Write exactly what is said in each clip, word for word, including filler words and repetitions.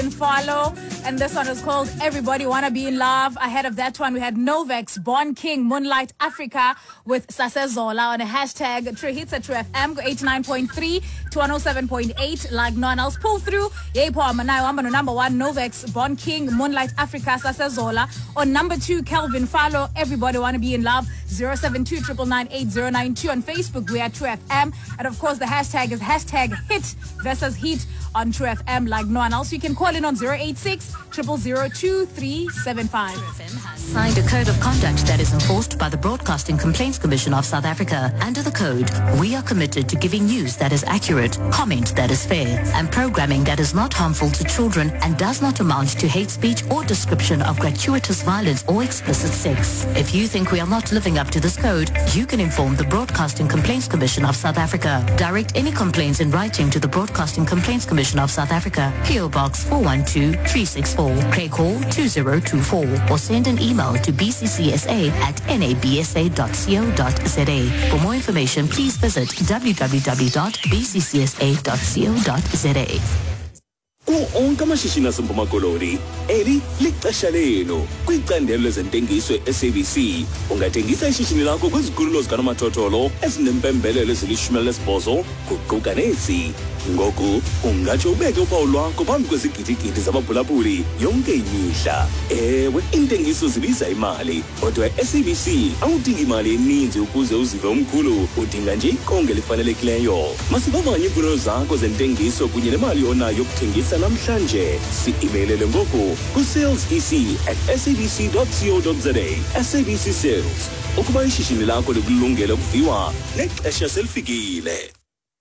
Follow, and this one is called Everybody Wanna Be in Love. Ahead of that one, we had Novex, Born King, Moonlight Africa with Sasezola on a hashtag True Hits at True F M, eighty-nine point three to one oh seven point eight. Like no one else, pull through. Yepo Amanayo, I'm on number one, Novex, Born King, Moonlight Africa, Sasezola. On number two, Kelvin Follow, Everybody Wanna Be in Love, zero seven two nine nine eight zero nine two. On Facebook, we are True F M. And of course, the hashtag is hashtag Hit versus Heat on True F M. Like no one else, you can call in on zero eight six, zero zero zero, two three seven five. True F M has signed a code of conduct that is enforced by the Broadcasting Complaints Commission of South Africa. Under the code, we are committed to giving news that is accurate, comment that is fair, and programming that is not harmful to children and does not amount to hate speech or description of gratuitous violence or explicit sex. If you think we are not living up to this code, you can inform the Broadcasting Complaints Commission of South Africa. Direct any complaints in writing to the Broadcasting Complaints Commission of South Africa, P O Box four one two three six four, Craig Hall two zero two four, or send an email to b c c s a at n a b s a dot co dot z a. For more information, please visit w w w dot b c c s a dot co dot z a. Ku-onke amashishini aseMpuma Koloni, eli lixesha lenu kwicandelo lezentengiso e-S A B C. Ungathengisa ishishini lakho kwizikhululo zikanomathotholo ezinempembelelo ezilishumi elinesibhozo kuquka nezi. Ngoku ungatsho ubeke uphawu lwakho phambi kwezigidigidi zabaphulaphuli yonke imihla. Ewe, intengiso zibiza imali, kodwa i-S A B C awudingi imali eninzi ukuze uzive umkhulu, udinga nje iqonga elifanelekileyo. Masivavanye iimfuno zakho zentengiso kunye nemali onayo yokuthengisa namhlanje. Si-imeilele ngoku ku-sales e c at s a b c dot co dot z a. S A B C Sales, ukuba ishishini lakho likulungele ukuviwa, nexesha selifikile.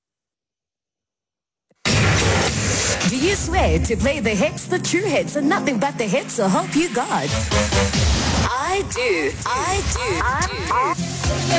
Do you swear to play the hits, the true hits, and nothing but the hits, so help you God? I do. I do. I do.